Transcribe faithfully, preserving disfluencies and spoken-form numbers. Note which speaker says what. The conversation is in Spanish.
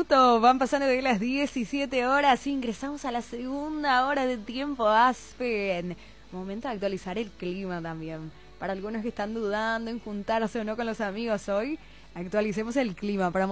Speaker 1: minutos, van pasando de las diecisiete horas, ingresamos a la segunda hora de Tiempo Aspen. Momento de actualizar el clima también. Para algunos que están dudando en juntarse o no con los amigos hoy, actualicemos el clima para